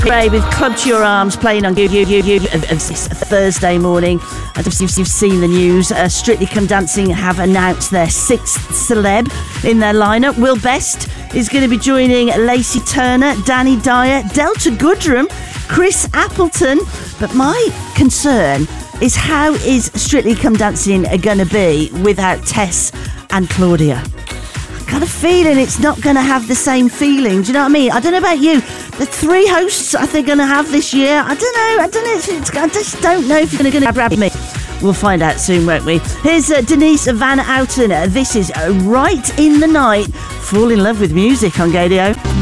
Ray with Club to Your Arms playing on Thursday morning. And if you've seen the news, Strictly Come Dancing have announced their 6th celeb in their lineup. Will Best is going to be joining Lacey Turner, Danny Dyer, Delta Goodrem, Chris Appleton. But my concern is, how is Strictly Come Dancing going to be without Tess and Claudia? Got a feeling it's not going to have the same feeling. Do you know what I mean? I don't know about you. The 3 hosts I think going to have this year. I don't know. I just don't know if you're going to grab me. We'll find out soon, won't we? Here's Denise Van Outen. This is Right in the Night. Fall in love with music on Gadio.